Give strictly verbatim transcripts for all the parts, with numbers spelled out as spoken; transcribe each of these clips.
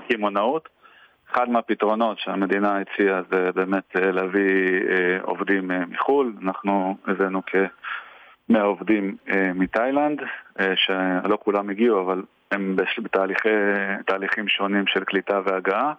קמעונאות. אחד מהפתרונות שהמדינה הציעה זה באמת להביא עובדים מחול. אנחנו הבאנו כמאה עובדים מתאילנד, שלא כולם הגיעו, אבל הם בתהליכים שונים של קליטה והגעה.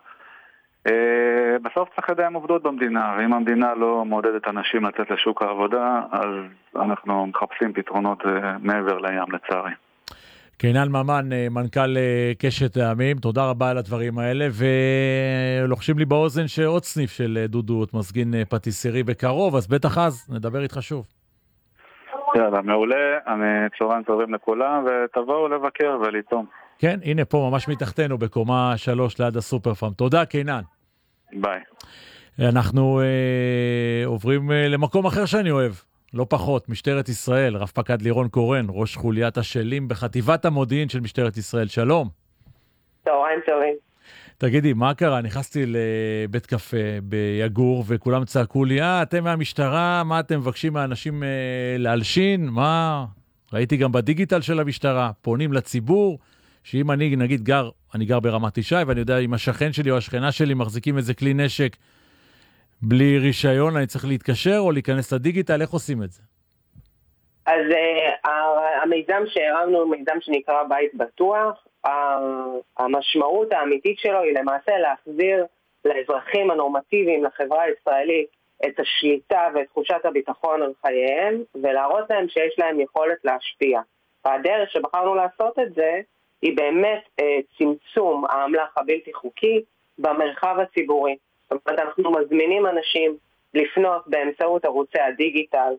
בסוף צריך ידיים עובדות במדינה, ואם המדינה לא מעודדת אנשים לצאת לשוק העבודה, אז אנחנו מחפשים פתרונות מעבר לים לצערי. קינן ממן, מנכ"ל קשת העמים, תודה רבה על הדברים האלה, ולוחשים לי באוזן שעוד סניף של דודו מזגין פטיסרי בקרוב, אז בטח אז נדבר איתך שוב. יאללה, מעולה, אני צהריים טובים לכולם, ותבואו לבקר ולטעום. כן, הנה פה ממש מתחתנו בקומה שלוש ליד הסופר פארם. תודה, קינן. ביי. אנחנו אה, עוברים אה, למקום אחר שאני אוהב, לא פחות, משטרת ישראל, רב פקד לירון קורן, ראש חוליית השלים בחטיבת המודיעין של משטרת ישראל. שלום. צהריים טובים. תגידי, מה קרה? נכנסתי לבית קפה ביגור, וכולם צעקו לי, אה, אתם מהמשטרה, מה אתם מבקשים מהאנשים אה, להלשין? מה? ראיתי גם בדיגיטל של המשטרה, פונים לציבור, שאם אני נגיד גר, אני גר ברמת ישי, ואני יודע אם השכן שלי או השכנה שלי מחזיקים איזה כלי נשק בלי רישיון, אני צריך להתקשר או להיכנס לדיגיטל, איך עושים את זה? אז uh, המיזם שהרמנו הוא מיזם שנקרא בית בטוח. המשמעות האמיתית שלו היא למעשה להחזיר לאזרחים הנורמטיביים, לחברה הישראלית, את השליטה ואת תחושת הביטחון על חייהם, ולהראות להם שיש להם יכולת להשפיע. והדרך שבחרנו לעשות את זה, היא באמת uh, צמצום האמל"ח הבלתי חוקי במרחב הציבורי. זאת אומרת, אנחנו מזמינים אנשים לפנות באמצעות ערוצי הדיגיטל,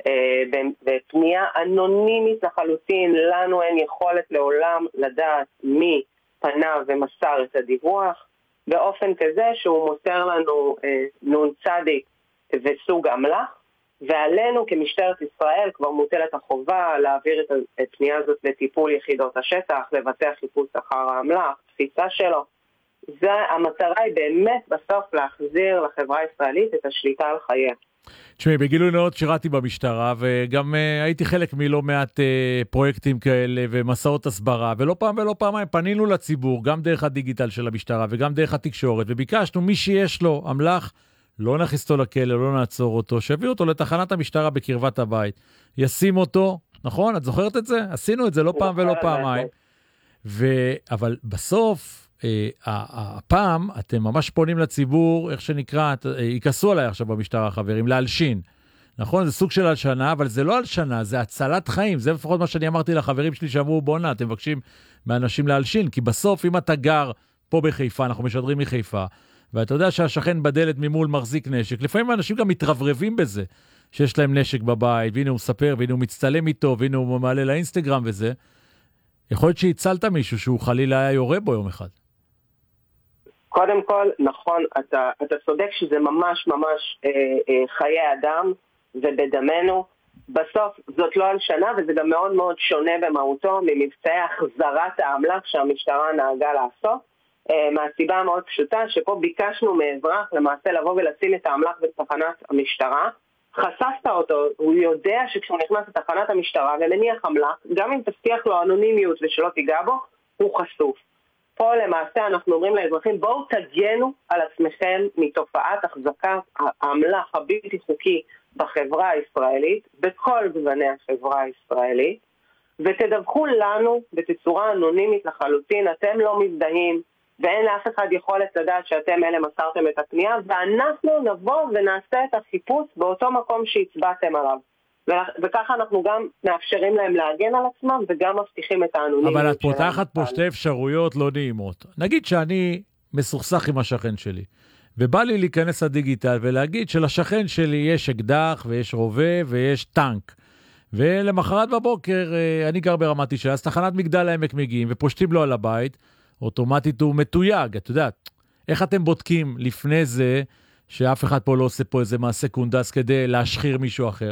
בפנייה אנונימית לחלוטין. לנו אין יכולת לעולם לדעת מי פנה ומסר את הדיווח, באופן כזה שהוא מוסר לנו נון צדיק וסוג אמל"ח, ועלינו כמשטרת ישראל כבר מוטלת החובה להעביר את הפנייה הזאת לטיפול יחידות השטח, לבצע חיפוש אחר האמל"ח, תפיסה שלו. זה, המטרה היא באמת בסוף להחזיר לחברה הישראלית את השליטה על חייה. תשמעי, בגילוי נאות שירתי במשטרה, וגם uh, הייתי חלק מלא מעט uh, פרויקטים כאלה ומסעות הסברה, ולא פעם ולא פעמיים פנינו לציבור, גם דרך הדיגיטל של המשטרה וגם דרך התקשורת, וביקשנו מי שיש לו אמל"ח, לא נכניס אותו לכלא, לא נעצור אותו, שיביא אותו לתחנת המשטרה בקרבת הבית, ישים אותו, נכון? את זוכרת את זה? עשינו את זה לא פעם ולא פעמיים. ו... אבל בסוף, הפעם אתם ממש פונים לציבור, איך שנקרא, ייכנסו עליי עכשיו במשטרה, חברים, להלשין. נכון? זה סוג של הלשנה, אבל זה לא הלשנה, זה הצלת חיים. זה לפחות מה שאני אמרתי לחברים שלי שאמרו, בונה, אתם מבקשים מאנשים להלשין, כי בסוף אם אתה גר פה בחיפה, אנחנו משדרים מחיפה, ואתה יודע שהשכן בדלת ממול מחזיק נשק, לפעמים האנשים גם מתרברבים בזה, שיש להם נשק בבית, והנה הוא מספר, והנה הוא מצטלם איתו, והנה הוא מעלה לאינסטגרם וזה. יכול להיות שהצלת מישהו שהוא חלילה היה יורה בו יום אחד. קודם כל, נכון, אתה, אתה צודק שזה ממש ממש אה, אה, חיי אדם ובדמנו. בסוף זאת לא הלשנה, וזה גם מאוד מאוד שונה במהותו ממבצעי החזרת האמל"ח שהמשטרה נהגה לעשות, אה, מהסיבה המאוד פשוטה שפה ביקשנו מאזרח למעשה לבוא ולשים את האמל"ח בתחנת המשטרה. חשפת אותו, הוא יודע שכשהוא נכנס לתחנת המשטרה ומניח אמל"ח, גם אם תבטיח לו אנונימיות ושלא תיגע בו, הוא חשוף. פה למעשה אנחנו אומרים לאזרחים, בואו תגנו על עצמכם מתופעת החזקת האמל"ח הבלתי חוקי בחברה הישראלית, בכל גווני החברה הישראלית, ותדווחו לנו בתצורה אנונימית לחלוטין, אתם לא מזדהים, ואין לאף אחד יכולת לדעת שאתם אלה מסרתם את הפנייה, ואנחנו נבוא ונעשה את החיפוש באותו מקום שהצבעתם עליו. וככה אנחנו גם מאפשרים להם להגן על עצמם, וגם מבטיחים את האנונימיות. אבל את פותחת פה שתי אפשרויות לא נעימות. נגיד שאני מסוכסך עם השכן שלי, ובא לי להיכנס לדיגיטל ולהגיד שלשכן שלי יש אקדח ויש רובה ויש טנק. ולמחרת בבוקר אני גר ברמת ישי, אז תחנת מגדל העמק מגיעים ופושטים לו על הבית, אוטומטית הוא מתויג. את יודעת, איך אתם בודקים לפני זה שאף אחד פה לא עושה פה איזה מעשה קונדס כדי להשחיר מישהו אחר?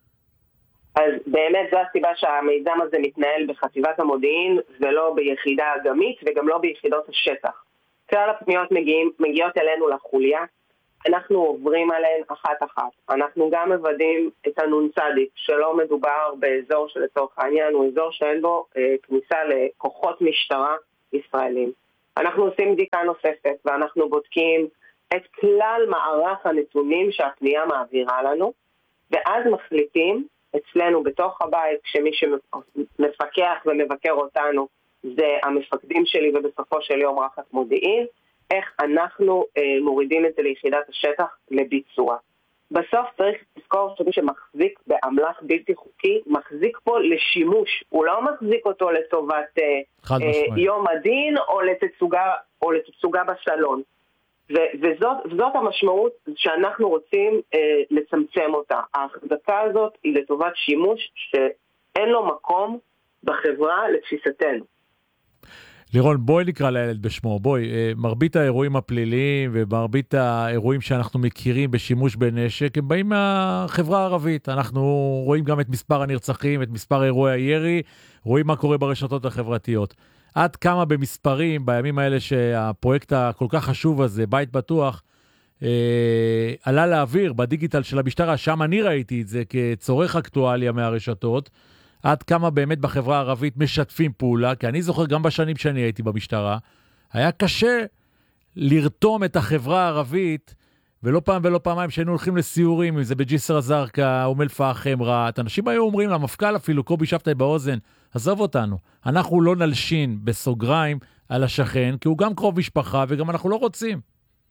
אז באמת זו הסיבה שהמיזם הזה מתנהל בחטיבת המודיעין ולא ביחידה אגמית וגם לא ביחידות השטח. כלל הפניות מגיעים, מגיעות אלינו לחוליה, אנחנו עוברים עליהן אחת אחת. אנחנו גם מוודאים את הנון צדיק, שלא מדובר באזור שלצורך העניין הוא אזור שאין בו אה, כניסה לכוחות משטרה ישראלים. אנחנו עושים בדיקה נוספת, ואנחנו בודקים את כלל מערך הנתונים שהפנייה מעבירה לנו, ואז מחליטים אצלנו בתוך הבית, כשמי שמפקח ומבקר אותנו זה המפקדים שלי ובסופו של יום רח"ט מודיעין, איך אנחנו אה, מורידים את זה ליחידת השטח לביצוע. בסוף צריך לזכור שמי שמחזיק באמל"ח בלתי חוקי, מחזיק פה לשימוש, הוא לא מחזיק אותו לטובת אה, אה, יום הדין או לתצוגה, או לתצוגה בסלון. ו- וזאת, וזאת המשמעות שאנחנו רוצים אה, לצמצם אותה. ההחזקה הזאת היא לטובת שימוש שאין לו מקום בחברה לתפיסתנו. לירון, בואי נקרא לילד בשמו, בואי, מרבית האירועים הפליליים ומרבית האירועים שאנחנו מכירים בשימוש בנשק, הם באים מהחברה הערבית. אנחנו רואים גם את מספר הנרצחים, את מספר אירועי הירי, רואים מה קורה ברשתות החברתיות. עד כמה במספרים, בימים האלה שהפרויקט הכל כך חשוב הזה, בית בטוח, אה, עלה לאוויר בדיגיטל של המשטרה, שם אני ראיתי את זה כצורך אקטואליה מהרשתות, עד כמה באמת בחברה הערבית משתפים פעולה, כי אני זוכר גם בשנים שאני הייתי במשטרה, היה קשה לרתום את החברה הערבית, ולא פעם ולא פעמיים שהיינו הולכים לסיורים, אם זה בג'יסר א-זרקא, אום אל-פחם, רהט, אנשים היו אומרים למפכ"ל אפילו, קובי שבתאי באוזן, עזוב אותנו, אנחנו לא נלשין בסוגריים על השכן, כי הוא גם קרוב משפחה וגם אנחנו לא רוצים.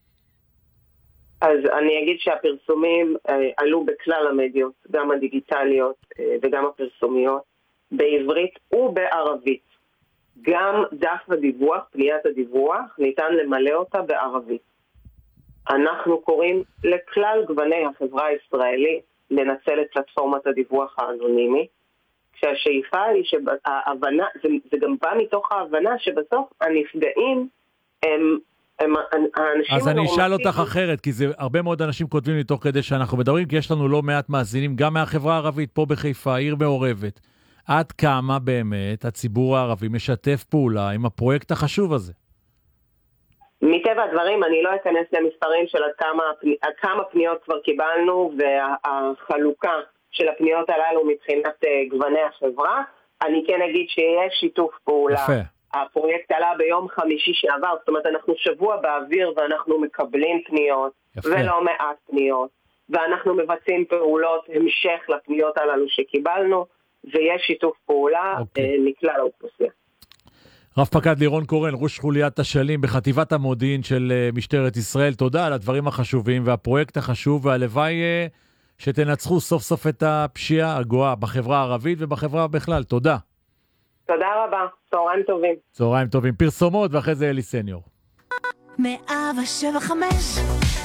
אז אני אגיד שהפרסומים אה, עלו בכלל המדיות, גם הדיגיטליות אה, וגם הפרסומיות, בעברית ובערבית. גם דף הדיווח, פניית הדיווח, ניתן למלא אותה בערבית. אנחנו קוראים לכלל גווני החברה הישראלית לנצל את פלטפורמת הדיווח האנונימי, כשהשאיפה היא שההבנה, זה, זה גם בא מתוך ההבנה שבסוף הנפגעים הם... אז אני אשאל אותך אחרת, כי זה הרבה מאוד אנשים כותבים לי תוך כדי שאנחנו מדברים, כי יש לנו לא מעט מאזינים, גם מהחברה הערבית פה בחיפה, עיר מעורבת. עד כמה באמת הציבור הערבי משתף פעולה עם הפרויקט החשוב הזה? מטבע הדברים, אני לא אכנס למספרים של עד כמה, עד כמה פניות כבר קיבלנו, והחלוקה של הפניות הללו מבחינת גווני החברה. אני כן אגיד שיש שיתוף פעולה. יפה. הפרויקט עלה ביום חמישי שעבר, זאת אומרת אנחנו שבוע באוויר ואנחנו מקבלים פניות, יפה. ולא מעט פניות, ואנחנו מבצעים פעולות המשך לפניות הללו שקיבלנו, ויש שיתוף פעולה אוקיי. מכלל האוכלוסייה. רב פקד לירון קורן, ראש חוליית השלים בחטיבת המודיעין של משטרת ישראל, תודה על הדברים החשובים והפרויקט החשוב, והלוואי שתנצחו סוף סוף את הפשיעה הגואה בחברה הערבית ובחברה בכלל. תודה. תודה רבה, צהריים טובים. צהריים טובים, פרסומות ואחרי זה אלי סניור. מאה שבע וחמש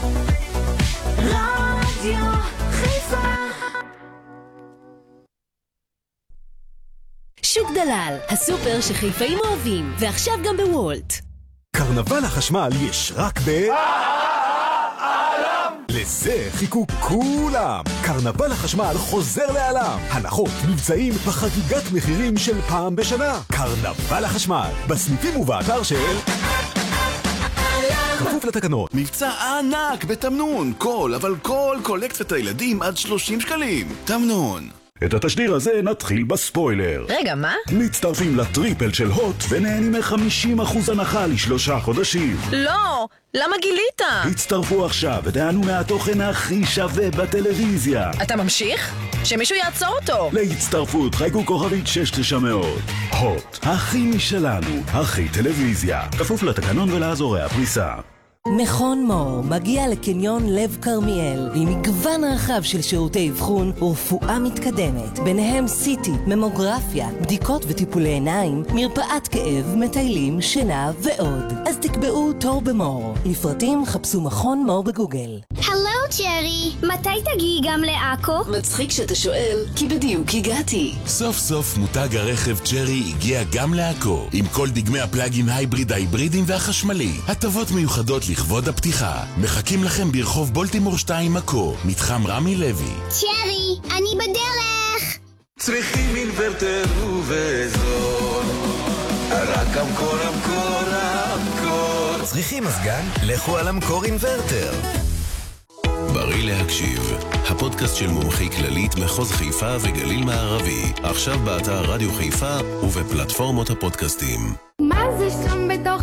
רדיו חיפה. שוק דלל, הסופר שחיפאים אוהבים, ועכשיו גם בוולט. קרנבל החשמל יש רק ב... לזה חיכו כולם. קרנבל החשמל חוזר לעולם. הנחות, מבצעים וחגיגת מחירים של פעם בשנה. קרנבל החשמל, בסניפים ובאתר של... כפוף לתקנות. מבצע ענק בתמנון. כל, אבל כל קולקציית הילדים עד שלושים שקלים. תמנון. את התשדיר הזה נתחיל בספוילר. רגע, מה? מצטרפים לטריפל של הוט ונהנים מ-חמישים אחוז הנחה לשלושה חודשים. לא, למה גילית? הצטרפו עכשיו ותענו מהתוכן הכי שווה בטלוויזיה. אתה ממשיך? שמישהו יעצור אותו. להצטרפות חייגו כוכבית שש תשע מאות. הוט, הכי משלנו, הכי טלוויזיה. כפוף לתקנון ולאזורי הפריסה. מכון מור מגיע לקניון לב קרמיאל עם מגוון רחב של שירותי אבחון ורפואה מתקדמת, ביניהם סיטי, ממוגרפיה, בדיקות וטיפולי עיניים, מרפאת כאב, מטיילים, שינה ועוד. אז תקבעו תור במור. לפרטים חפשו מכון מור בגוגל. הלו צ'רי, מתי תגיעי גם לעכו? מצחיק שאתה שואל, כי בדיוק הגעתי. סוף סוף מותג הרכב צ'רי הגיע גם לעכו, עם כל דגמי הפלאגין הייבריד ההיברידים והחשמלי. הטבות מיוחדות לכבוד הפתיחה. מחכים לכם ברחוב בולטימור שתיים עכו, מתחם רמי לוי. צ'רי, אני בדרך. צריכים אינוורטר ובזול, רק המקור המקור המקור. צריכים מזגן? לכו על המקור אינוורטר. בריא להקשיב, הפודקאסט של מומחי כללית מחוז חיפה וגליל מערבי, עכשיו באתר רדיו חיפה ובפלטפורמות הפודקאסטים. מה זה שם בתוך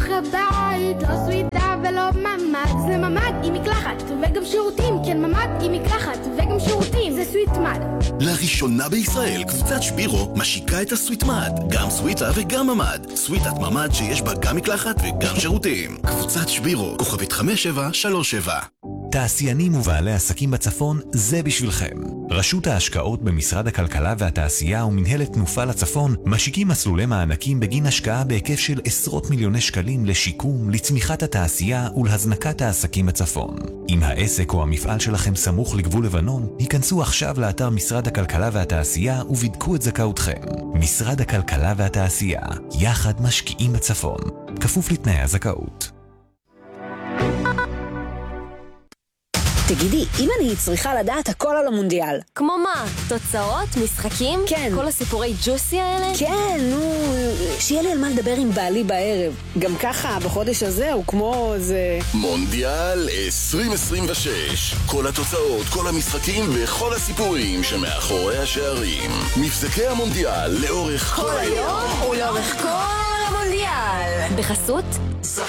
הבית, לא סוויטה ולא ממד, זה ממד עם מקלחת וגם שירותים, כן ממד עם מקלחת וגם שירותים, זה סוויטמד. לראשונה בישראל קבוצת שבירו משיקה את הסוויטמד, גם סוויטה וגם ממד, סוויטת ממד שיש בה גם מקלחת וגם שירותים. קבוצת שבירו, כוכבית חמש שבע שלוש שבע. תעשיינים ובעלי עסקים בצפון, זה בשבילכם. רשות ההשקעות במשרד הכלכלה והתעשייה ומנהלת תנופה לצפון משיקים מסלולי מענקים בגין השקעה בהיקף של עשרות מיליוני שקלים לשיקום, לצמיחת התעשייה ולהזנקת העסקים בצפון. אם העסק או המפעל שלכם סמוך לגבול לבנון, היכנסו עכשיו לאתר משרד הכלכלה והתעשייה ובדקו את זכאותכם. משרד הכלכלה והתעשייה, יחד משקיעים בצפון. כפוף לתנאי הזכאות. תגידי, אם אני צריכה לדעת הכל על המונדיאל. כמו מה? תוצאות? משחקים? כן. כל הסיפורי ג'וסי האלה? כן, נו, שיהיה לי על מה לדבר עם בעלי בערב. גם ככה, בחודש הזה הוא כמו זה... מונדיאל עשרים עשרים ושש. כל התוצאות, כל המשחקים וכל הסיפורים שמאחורי השערים. מבזקי המונדיאל לאורך כל היום ולאורך כל המונדיאל. בחסות?